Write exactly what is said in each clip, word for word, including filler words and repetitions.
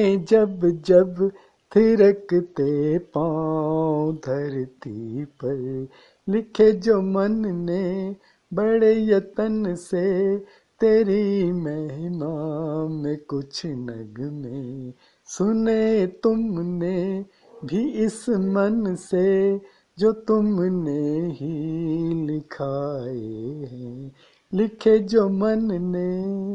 जब जब थिरकते पाँव धरती पर, लिखे जो मन ने बड़े यतन से, तेरी महिमा में कुछ नगमे सुने तुमने भी इस मन से, जो तुमने ही लिखाए हैं, लिखे जो मन ने।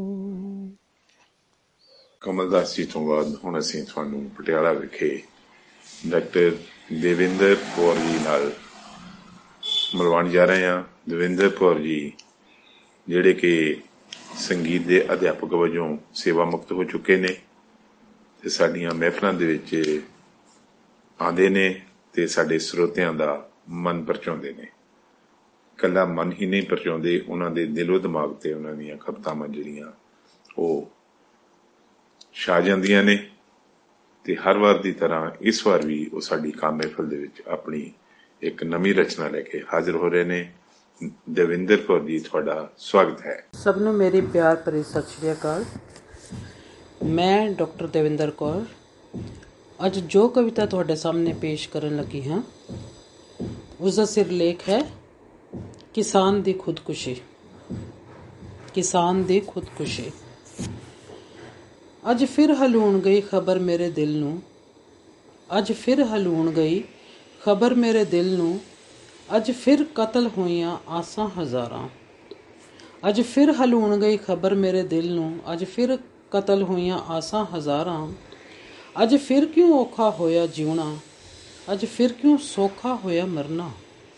ਕਮਲਦਾਸ ਜੀ ਤੋਂ ਬਾਅਦ ਹੁਣ ਅਸੀਂ ਤੁਹਾਨੂੰ ਪਟਿਆਲਾ ਵਿਖੇ ਡਾਕਟਰ ਦੇਵਿੰਦਰ ਕੌਰ ਜੀ ਨਾਲ ਮਿਲਵਾਉਣ ਜਾ ਰਹੇ ਹਾਂ। ਦੇਵਿੰਦਰ ਕੌਰ ਜੀ ਜਿਹੜੇ ਕਿ ਸੰਗੀਤ ਦੇ ਅਧਿਆਪਕ ਵਜੋਂ ਸੇਵਾ ਮੁਕਤ ਹੋ ਚੁੱਕੇ ਨੇ ਤੇ ਸਾਡੀਆਂ ਮਹਿਫਲਾਂ ਦੇ ਵਿੱਚ ਆਉਂਦੇ ਨੇ ਤੇ ਸਾਡੇ ਸਰੋਤਿਆਂ ਦਾ ਮਨ ਪਰਚਾਉਂਦੇ ਨੇ। ਇਕੱਲਾ ਮਨ ਹੀ ਨਹੀਂ ਪਰਚਾਉਂਦੇ, ਉਹਨਾਂ ਦੇ ਦਿਲੋਂ ਦਿਮਾਗ ਤੇ ਉਹਨਾਂ ਦੀਆਂ ਕਵਿਤਾਵਾਂ ਜਿਹੜੀਆਂ ਉਹ ਛਾ ਜਾਂਦੀਆਂ ਨੇ ਤੇ ਹਰ ਵਾਰ ਦੀ ਤਰ੍ਹਾਂ ਇਸ ਵਾਰ ਵੀ ਉਹ ਸਾਡੀ ਕਾਮ ਮਹਿਫਲ ਦੇ ਵਿੱਚ ਆਪਣੀ ਇੱਕ ਨਵੀਂ ਰਚਨਾ ਲੈ ਕੇ ਹਾਜ਼ਰ ਹੋ ਰਹੇ ਨੇ। ਦੇਵਿੰਦਰ ਕੌਰ ਜੀ, ਤੁਹਾਡਾ ਸਵਾਗਤ ਹੈ। ਸਭ ਨੂੰ ਮੇਰੀ ਪਿਆਰ ਭਰੀ ਸਤਿ ਸ਼੍ਰੀ ਅਕਾਲ। ਮੈਂ ਡਾਕਟਰ ਦੇਵਿੰਦਰ ਕੌਰ ਅੱਜ ਜੋ ਕਵਿਤਾ ਤੁਹਾਡੇ ਸਾਹਮਣੇ ਪੇਸ਼ ਕਰਨ ਲੱਗੀ ਹਾਂ ਉਸ ਦਾ ਸਿਰਲੇਖ ਹੈ ਕਿਸਾਨ ਦੀ ਖੁਦਕੁਸ਼ੀ। ਕਿਸਾਨ ਦੀ ਖੁਦਕੁਸ਼ੀ। ਅੱਜ ਫਿਰ ਹਲੂਣ ਗਈ ਖਬਰ ਮੇਰੇ ਦਿਲ ਨੂੰ, ਅੱਜ ਫਿਰ ਹਲੂਣ ਗਈ ਖਬਰ ਮੇਰੇ ਦਿਲ ਨੂੰ, ਅੱਜ ਫਿਰ ਕਤਲ ਹੋਈਆਂ ਆਸਾਂ ਹਜ਼ਾਰਾਂ। ਅੱਜ ਫਿਰ ਹਲੂਣ ਗਈ ਖਬਰ ਮੇਰੇ ਦਿਲ ਨੂੰ, ਅੱਜ ਫਿਰ ਕਤਲ ਹੋਈਆਂ ਆਸਾਂ ਹਜ਼ਾਰਾਂ। ਅੱਜ ਫਿਰ ਕਿਉਂ ਔਖਾ ਹੋਇਆ ਜਿਉਣਾ, ਅੱਜ ਫਿਰ ਕਿਉਂ ਸੌਖਾ ਹੋਇਆ ਮਰਨਾ।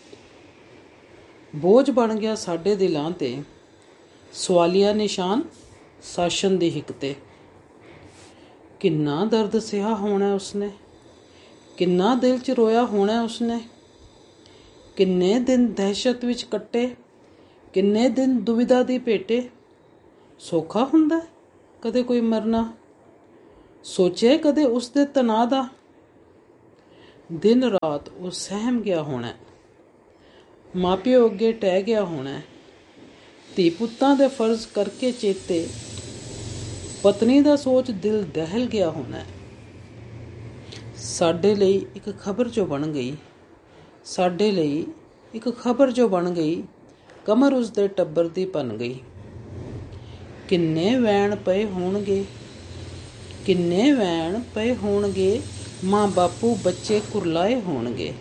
ਬੋਝ ਬਣ ਗਿਆ ਸਾਡੇ ਦਿਲਾਂ ਤੇ ਸਵਾਲੀਆ ਨਿਸ਼ਾਨ ਸ਼ਾਸਨ ਦੀ ਹਿੱਕ ਤੇ। ਕਿੰਨਾ ਦਰਦ ਸਿਹਾ ਹੋਣਾ ਉਸਨੇ, ਕਿੰਨਾ ਦਿਲ 'ਚ ਰੋਇਆ ਹੋਣਾ ਉਸਨੇ। ਕਿੰਨੇ ਦਿਨ ਦਹਿਸ਼ਤ ਵਿੱਚ ਕੱਟੇ, ਕਿੰਨੇ ਦਿਨ ਦੁਵਿਧਾ ਦੀ ਭੇਟੇ। ਸੌਖਾ ਹੁੰਦਾ ਕਦੇ ਕੋਈ ਮਰਨਾ, ਸੋਚੇ ਕਦੇ ਉਸਦੇ ਤਣਾਅ ਦਾ। ਦਿਨ ਰਾਤ ਉਹ ਸਹਿਮ ਗਿਆ ਹੋਣਾ, ਮਾਂ ਪਿਓ ਅੱਗੇ ਟਹਿ ਗਿਆ ਹੋਣਾ। ਧੀ ਪੁੱਤਾਂ ਦੇ ਫਰਜ਼ ਕਰਕੇ ਚੇਤੇ, ਪਤਨੀ ਦਾ ਸੋਚ ਦਿਲ ਦਹਿਲ ਗਿਆ ਹੋਣਾ। ਸਾਡੇ ਲਈ ਇੱਕ ਖਬਰ ਜੋ ਬਣ ਗਈ, ਸਾਡੇ ਲਈ ਇੱਕ ਖਬਰ ਜੋ ਬਣ ਗਈ, ਕਮਰ ਉਸਦੇ ਟੱਬਰ ਦੀ ਬਣ ਗਈ। ਕਿੰਨੇ ਵੈਣ ਪਏ ਹੋਣਗੇ, ਕਿੰਨੇ ਵੈਣ ਪਏ ਹੋਣਗੇ, ਮਾਂ ਬਾਪੂ ਬੱਚੇ ਕੁਰਲਾਏ ਹੋਣਗੇ।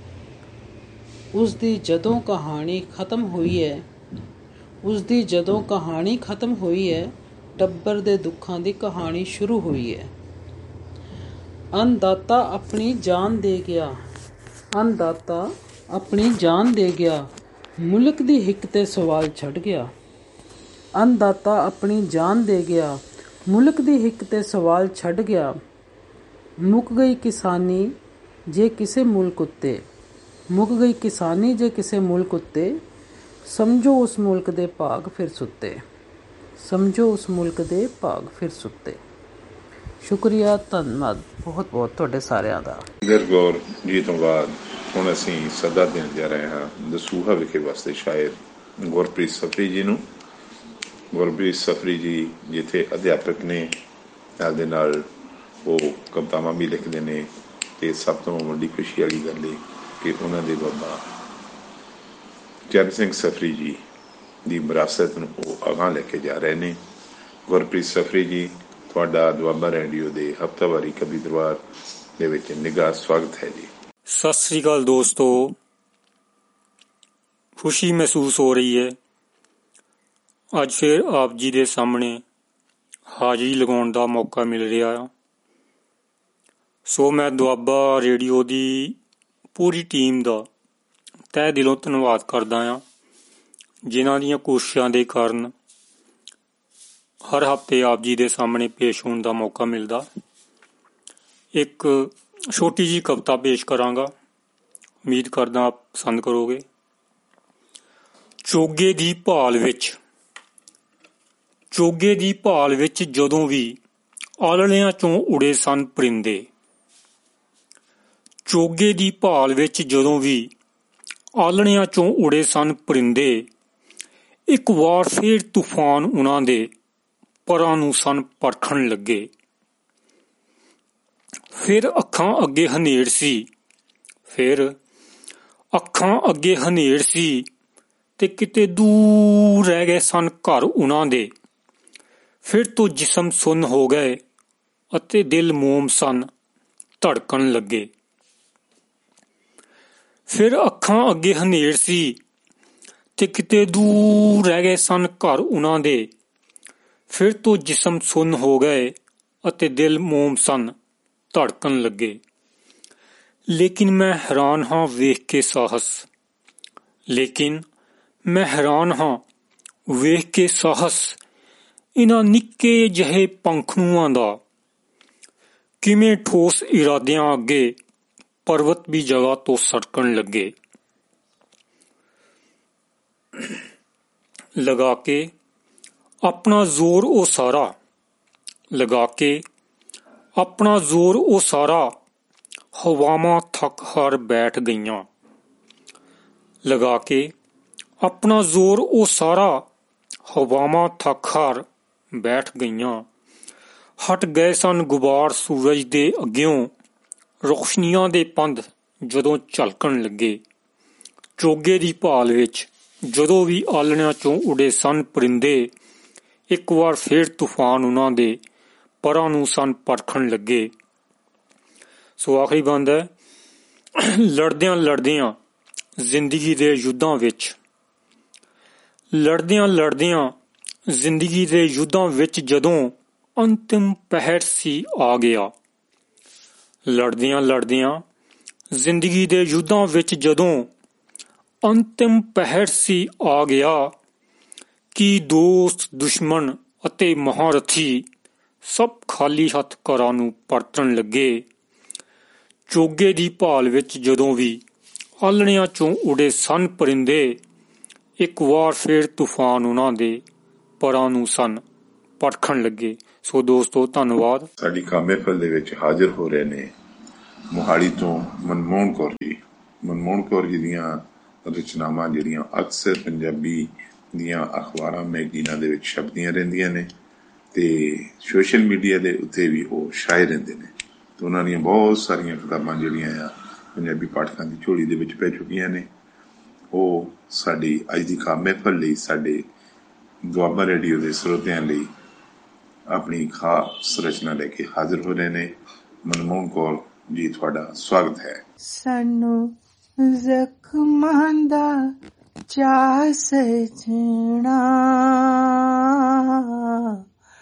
ਉਸਦੀ ਜਦੋਂ ਕਹਾਣੀ ਖਤਮ ਹੋਈ ਹੈ, ਉਸਦੀ ਜਦੋਂ ਕਹਾਣੀ ਖਤਮ ਹੋਈ ਹੈ, ਟੱਬਰ ਦੇ ਦੁੱਖਾਂ ਦੀ ਕਹਾਣੀ ਸ਼ੁਰੂ ਹੋਈ ਹੈ। ਅੰਨਦਾਤਾ ਆਪਣੀ ਜਾਨ ਦੇ ਗਿਆ, ਅੰਨਦਾਤਾ ਆਪਣੀ ਜਾਨ ਦੇ ਗਿਆ, ਮੁਲਕ ਦੀ ਹਿੱਕ ਤੇ ਸਵਾਲ ਛੱਡ ਗਿਆ। ਅੰਨਦਾਤਾ ਆਪਣੀ ਜਾਨ ਦੇ ਗਿਆ, ਮੁਲਕ ਦੀ ਹਿੱਕ ਤੇ ਸਵਾਲ ਛੱਡ ਗਿਆ। ਮੁੱਕ ਗਈ ਕਿਸਾਨੀ ਜੇ ਕਿਸੇ ਮੁਲਕ ਉੱਤੇ, ਮੁੱਕ ਗਈ ਕਿਸਾਨੀ ਜੇ ਕਿਸੇ ਮੁਲਕ ਉੱਤੇ, ਸਮਝੋ ਉਸ ਮੁਲਕ ਦੇ ਭਾਗ ਫਿਰ ਸੁੱਤੇ, ਸਮਝੋ ਉਸ ਮੁਲਕ ਦੇ ਭਾਗ ਫਿਰ ਸੁੱਤੇ। ਸ਼ੁਕਰੀਆ, ਧੰਨਵਾਦ ਬਹੁਤ ਬਹੁਤ ਤੁਹਾਡੇ ਸਾਰਿਆਂ ਦਾ। ਦੇਵਿੰਦਰ ਕੌਰ ਜੀ ਤੋਂ ਬਾਅਦ ਹੁਣ ਅਸੀਂ ਸੱਦਾ ਦੇਣ ਜਾ ਰਹੇ ਹਾਂ ਦਸੂਹਾ ਵਿਖੇ ਵਸਦੇ ਸ਼ਾਇਰ ਗੁਰਪ੍ਰੀਤ ਸਫਰੀ ਜੀ ਨੂੰ। ਗੁਰਪ੍ਰੀਤ ਸਫਰੀ ਜੀ ਜਿੱਥੇ ਅਧਿਆਪਕ ਨੇ, ਨਾਲ ਦੇ ਨਾਲ ਉਹ ਕਵਿਤਾਵਾਂ ਵੀ ਲਿਖਦੇ ਨੇ ਤੇ ਸਭ ਤੋਂ ਵੱਡੀ ਖੁਸ਼ੀ ਵਾਲੀ ਗੱਲ ਇਹ ਕਿ ਉਹਨਾਂ ਦੇ ਬਾਬਾ ਚਰਨ ਸਿੰਘ ਸਫਰੀ ਜੀ ਦੀ ਵਿਰਾਸਤ ਨੂੰ ਉਹ ਅਗਾਂਹ ਲੈ ਕੇ ਜਾ ਰਹੇ ਨੇ। ਗੁਰਪ੍ਰੀਤ ਸਫਰੀ ਜੀ, ਤੁਹਾਡਾ ਦੁਆਬਾ ਰੇਡੀਓ ਦੇ ਹਫ਼ਤਾਵਾਰੀ ਕਵੀ ਦਰਬਾਰ ਦੇ ਵਿੱਚ ਨਿੱਘਾ ਸਵਾਗਤ ਹੈ ਜੀ। ਸਤਿ ਸ੍ਰੀ ਅਕਾਲ ਦੋਸਤੋ, ਖੁਸ਼ੀ ਮਹਿਸੂਸ ਹੋ ਰਹੀ ਹੈ ਅੱਜ ਫਿਰ ਆਪ ਜੀ ਦੇ ਸਾਹਮਣੇ ਹਾਜ਼ਰੀ ਲਗਾਉਣ ਦਾ ਮੌਕਾ ਮਿਲ ਰਿਹਾ ਆ। ਸੋ ਮੈਂ ਦੁਆਬਾ ਰੇਡੀਓ ਦੀ ਪੂਰੀ ਟੀਮ ਦਾ ਤਹਿ ਦਿਲੋਂ ਧੰਨਵਾਦ ਕਰਦਾ ਹਾਂ, ਜਿਨ੍ਹਾਂ ਦੀਆਂ ਕੋਸ਼ਿਸ਼ਾਂ ਦੇ ਕਾਰਨ ਹਰ ਹਫ਼ਤੇ ਆਪ ਜੀ ਦੇ ਸਾਹਮਣੇ ਪੇਸ਼ ਹੋਣ ਦਾ ਮੌਕਾ ਮਿਲਦਾ। ਇੱਕ ਛੋਟੀ ਜਿਹੀ ਕਵਿਤਾ ਪੇਸ਼ ਕਰਾਂਗਾ, ਉਮੀਦ ਕਰਦਾ ਆਪ ਪਸੰਦ ਕਰੋਗੇ। ਚੋਗੇ ਦੀ ਭਾਲ ਵਿੱਚ, ਚੋਗੇ ਦੀ ਭਾਲ ਵਿੱਚ ਜਦੋਂ ਵੀ ਆਲਣਿਆਂ ਚੋਂ ਉੜੇ ਸਨ ਪਰਿੰਦੇ, ਚੋਗੇ ਦੀ ਭਾਲ ਵਿੱਚ ਜਦੋਂ ਵੀ ਆਲਣਿਆਂ ਚੋਂ ਉੜੇ ਸਨ ਪਰਿੰਦੇ, ਇੱਕ ਵਾਰ ਫੇਰ ਤੂਫਾਨ ਉਹਨਾਂ ਦੇ ਪਰਾਂ ਨੂੰ ਸਨ ਪਰਖਣ ਲੱਗੇ। ਫਿਰ ਅੱਖਾਂ ਅੱਗੇ ਹਨੇਰ ਸੀ ਫਿਰ ਅੱਖਾਂ ਅੱਗੇ ਹਨੇਰ ਸੀ ਤੇ ਕਿਤੇ ਦੂਰ ਰਹਿ ਗਏ ਸਨ ਘਰ ਉਹਨਾਂ ਦੇ। ਫਿਰ ਤੋਂ ਜਿਸਮ ਸੁੰਨ ਹੋ ਗਏ ਅਤੇ ਦਿਲ ਮੋਮ ਸਨ ਧੜਕਣ ਲੱਗੇ। ਫਿਰ ਅੱਖਾਂ ਅੱਗੇ ਹਨੇਰ ਸੀ ਤੇ ਕਿਤੇ ਦੂਰ ਰਹਿ ਗਏ ਸਨ ਘਰ ਉਹਨਾਂ ਦੇ। ਫਿਰ ਤੋਂ ਜਿਸਮ ਸੁੰਨ ਹੋ ਗਏ ਅਤੇ ਦਿਲ ਮੋਮ ਸਨ ਧੜਕਣ ਲੱਗੇ। ਲੇਕਿਨ ਮੈਂ ਹੈਰਾਨ ਹਾਂ ਵੇਖ ਕੇ ਸਾਹਸ ਲੇਕਿਨ ਮੈਂ ਹੈਰਾਨ ਹਾਂ ਵੇਖ ਕੇ ਸਾਹਸ ਇਹਨਾਂ ਨਿੱਕੇ ਜਿਹੇ ਪੰਖਨੂਆਂ ਦਾ। ਕਿਵੇਂ ਠੋਸ ਇਰਾਦਿਆਂ ਅੱਗੇ ਪਰਵਤ ਵੀ ਜਗ੍ਹਾ ਤੋਂ ਸਰਕਣ ਲੱਗੇ। ਲਗਾ ਕੇ ਆਪਣਾ ਜ਼ੋਰ ਉਹ ਸਾਰਾ ਲਗਾ ਕੇ ਆਪਣਾ ਜ਼ੋਰ ਉਹ ਸਾਰਾ ਹਵਾਵਾਂ ਥੱਕ ਹਾਰ ਬੈਠ ਗਈਆਂ। ਲਗਾ ਕੇ ਆਪਣਾ ਜ਼ੋਰ ਉਹ ਸਾਰਾ ਹਵਾਵਾਂ ਥੱਕ ਹਾਰ ਬੈਠ ਗਈਆਂ। ਹਟ ਗਏ ਸਨ ਗੁਬਾਰ ਸੂਰਜ ਦੇ ਅੱਗਿਓਂ ਰੌਸ਼ਨੀਆਂ ਦੇ ਪੰਧ ਜਦੋਂ ਝਲਕਣ ਲੱਗੇ। ਚੋਗੇ ਦੀ ਭਾਲ ਵਿੱਚ ਜਦੋਂ ਵੀ ਆਲਣਿਆਂ ਚੋਂ ਉਡੇ ਸਨ ਪਰਿੰਦੇ ਇੱਕ ਵਾਰ ਫੇਰ ਤੂਫਾਨ ਉਹਨਾਂ ਦੇ ਪਰਾਂ ਨੂੰ ਸਨ ਪਰਖਣ ਲੱਗੇ। ਸੋ ਆਖਰੀ ਬੰਦ ਹੈ। ਲੜਦਿਆਂ ਲੜਦਿਆਂ ਜ਼ਿੰਦਗੀ ਦੇ ਯੁੱਧਾਂ ਵਿੱਚ ਲੜਦਿਆਂ ਲੜਦਿਆਂ ਜ਼ਿੰਦਗੀ ਦੇ ਯੁੱਧਾਂ ਵਿੱਚ ਜਦੋਂ ਅੰਤਿਮ ਪਹਿਰ ਸੀ ਆ ਗਿਆ। ਲੜਦਿਆਂ ਲੜਦਿਆਂ ਜ਼ਿੰਦਗੀ ਦੇ ਯੁੱਧਾਂ ਵਿੱਚ ਜਦੋਂ ਅੰਤਿਮ ਪਹਿਰ ਸੀ ਆ ਗਿਆ। ਕੀ ਦੋਸਤ ਦੁਸ਼ਮਣ ਅਤੇ ਮਹਾਰਥੀ ਸਭ ਖਾਲੀ ਹੱਥ ਘਰਾਂ ਨੂੰ ਪਰਤਣ ਲੱਗੇ। ਚੋਗੇ ਦੀ ਭਾਲ ਵਿੱਚ ਜਦੋਂ ਵੀ ਆਲਣਿਆਂ ਚੋਂ ਉਡੇ ਸਨ ਪਰਿੰਦੇ ਇੱਕ ਵਾਰ ਫੇਰ ਤੂਫਾਨ ਉਹਨਾਂ ਦੇ ਪਰਾਂ ਨੂੰ ਸਨ ਪਰਖਣ ਲੱਗੇ। ਸੋ ਦੋਸਤੋ ਧੰਨਵਾਦ। ਸਾਡੀ ਖਾਸ ਮਹਿਫਲ ਦੇ ਵਿੱਚ ਹਾਜ਼ਰ ਹੋ ਰਹੇ ਨੇ ਮੋਹਾਲੀ ਤੋਂ ਮਨਮੋਹਨ ਕੌਰ ਜੀ। ਮਨਮੋਹਨ ਕੌਰ ਜੀ ਦੀਆਂ ਰਚਨਾਵਾਂ ਜਿਹੜੀਆਂ ਅਕਸਰ ਪੰਜਾਬੀ ਦੀਆਂ ਅਖਬਾਰਾਂ ਮੈਗਜ਼ੀਨਾਂ ਦੇ ਵਿੱਚ ਛਪਦੀਆਂ ਰਹਿੰਦੀਆਂ ਨੇ ਤੇ ਸੋਸ਼ਲ ਮੀਡੀਆ ਦੇ ਉੱਤੇ ਵੀ ਉਹ ਛਾਏ ਰਹਿੰਦੇ ਨੇ। ਤੇ ਉਹਨਾਂ ਦੀਆਂ ਬਹੁਤ ਸਾਰੀਆਂ ਕਿਤਾਬਾਂ ਜਿਹੜੀਆਂ ਆ ਪੰਜਾਬੀ ਪਾਠਕਾਂ ਦੀ ਝੋਲੀ ਦੇ ਵਿੱਚ ਪੈ ਚੁੱਕੀਆਂ ਨੇ। ਉਹ ਸਾਡੀ ਅੱਜ ਦੀ ਖਾਸ ਮਹਿਫਲ ਲਈ ਸਾਡੇ ਦੁਆਬਾ ਰੇਡੀਓ ਦੇ ਸਰੋਤਿਆਂ ਲਈ ਆਪਣੀ ਖਾਸ ਰਚਨਾ ਲੈ ਕੇ ਹਾਜ਼ਰ ਹੋ ਰਹੇ ਨੇ। ਮਨਮੋਹਨ ਕੌਰ ਜੀ ਤੁਹਾਡਾ ਸਵਾਗਤ ਹੈ। ਸਾਨੂੰ ਜ਼ਖਮਾਂ ਦਾ ਚਾਅ ਸਜਣਾ